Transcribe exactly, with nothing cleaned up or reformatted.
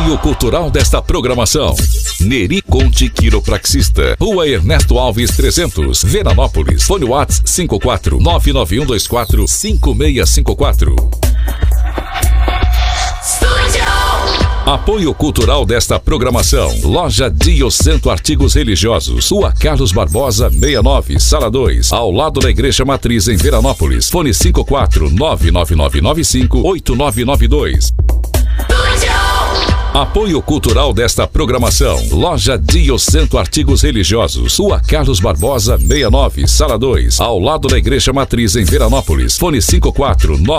Apoio cultural desta programação: Neri Conte Quiropraxista, Rua Ernesto Alves trezentos, Veranópolis. Fone WhatsApp cinco quatro nove nove um dois quatro cinco seis cinco quatro. Apoio cultural desta programação: Loja Diocento Artigos Religiosos, Rua Carlos Barbosa sessenta e nove, Sala dois, ao lado da Igreja Matriz em Veranópolis. Fone cinco quatro nove nove nove nove cinco oito nove nove dois. Apoio cultural desta programação: Loja Diocento Artigos Religiosos, Rua Carlos Barbosa sessenta e nove, Sala dois, ao lado da Igreja Matriz em Veranópolis. Fone cinco quatro nove